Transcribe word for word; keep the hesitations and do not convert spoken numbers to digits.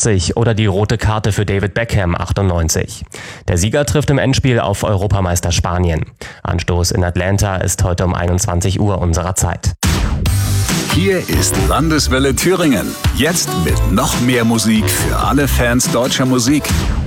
achtzig oder die rote Karte für David Beckham achtundneunzig. Der Sieger trifft im Endspiel auf Europameister Spanien. Anstoß in Atlanta ist heute um einundzwanzig Uhr unserer Zeit. Hier ist Landeswelle Thüringen. Jetzt mit noch mehr Musik für alle Fans deutscher Musik.